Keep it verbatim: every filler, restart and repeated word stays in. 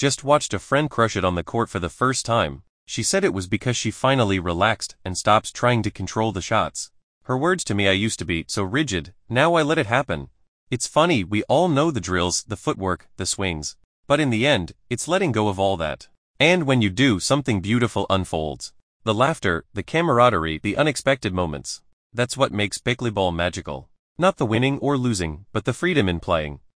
Just watched a friend crush it on the court for the first time. She said it was because she finally relaxed and stopped trying to control the shots. Her words to me: I used to be so rigid, now I let it happen. It's funny, we all know the drills, the footwork, the swings. But in the end, it's letting go of all that. And when you do, something beautiful unfolds. The laughter, the camaraderie, the unexpected moments. That's what makes pickleball magical. Not the winning or losing, but the freedom in playing.